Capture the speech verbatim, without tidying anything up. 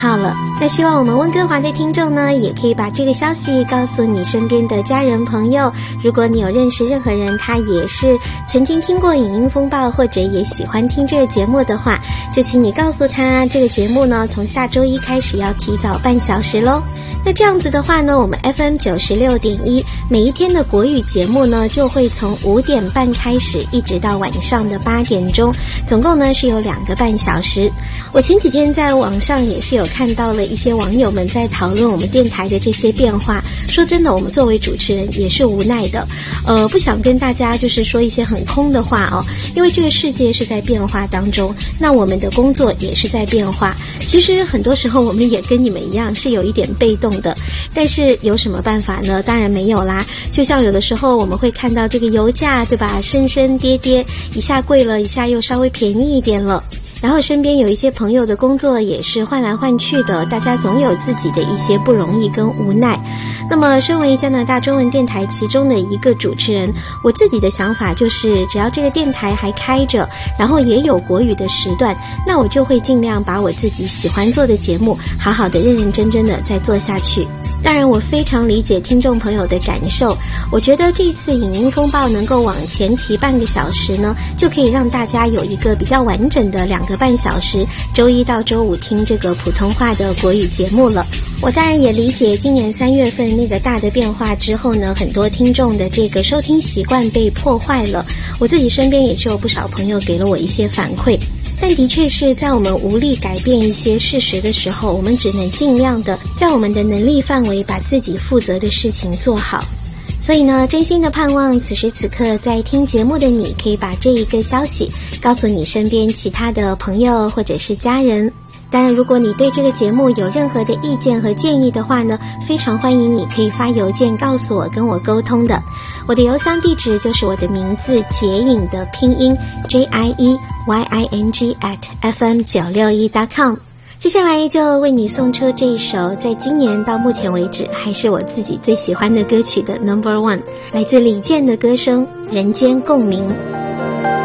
好了，那希望我们温哥华的听众呢，也可以把这个消息告诉你身边的家人朋友。如果你有认识任何人，他也是曾经听过影音风暴，或者也喜欢听这个节目的话，就请你告诉他，这个节目呢，从下周一开始要提早半小时咯。那这样子的话呢，我们 F M 九十六点一每一天的国语节目呢，就会从五点半开始，一直到晚上的八点钟，总共呢是有两个半小时。我前几天在网上也是有看到了一些网友们在讨论我们电台的这些变化。说真的，我们作为主持人也是无奈的，呃，不想跟大家就是说一些很空的话哦，因为这个世界是在变化当中，那我们的工作也是在变化。其实很多时候我们也跟你们一样是有一点被动的，但是有什么办法呢？当然没有啦。就像有的时候我们会看到这个油价，对吧，升升跌跌，一下贵了，一下又稍微便宜一点了。然后身边有一些朋友的工作也是换来换去的，大家总有自己的一些不容易跟无奈。那么身为加拿大中文电台其中的一个主持人，我自己的想法就是只要这个电台还开着，然后也有国语的时段，那我就会尽量把我自己喜欢做的节目好好的认认真真的再做下去。当然我非常理解听众朋友的感受，我觉得这次影音风暴能够往前提半个小时呢，就可以让大家有一个比较完整的两个半小时，周一到周五听这个普通话的国语节目了。我当然也理解今年三月份那个大的变化之后呢，很多听众的这个收听习惯被破坏了，我自己身边也是有不少朋友给了我一些反馈。但的确是在我们无力改变一些事实的时候，我们只能尽量的在我们的能力范围把自己负责的事情做好。所以呢，真心的盼望此时此刻在听节目的你，可以把这一个消息告诉你身边其他的朋友或者是家人。当然如果你对这个节目有任何的意见和建议的话呢，非常欢迎你可以发邮件告诉我，跟我沟通的。我的邮箱地址就是我的名字杰颖的拼音 J I E Y I N G at F M 九六一 dot com。 接下来就为你送出这一首在今年到目前为止还是我自己最喜欢的歌曲的 Number One， 来自李健的歌声《人间共鸣》。